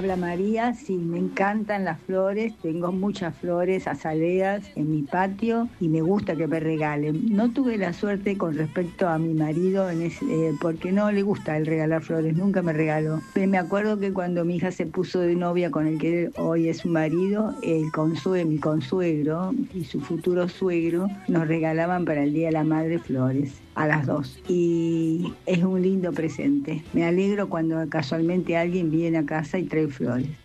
Habla María, sí, me encantan las flores, tengo muchas flores azaleas en mi patio y me gusta que me regalen. No tuve la suerte con respecto a mi marido porque no le gusta el regalar flores, nunca me regaló. Pero me acuerdo que cuando mi hija se puso de novia con el que hoy es su marido, mi consuegro y su futuro suegro nos regalaban para el Día de la Madre flores a las dos. Y es un lindo presente. Me alegro cuando casualmente alguien viene a casa y trae flores.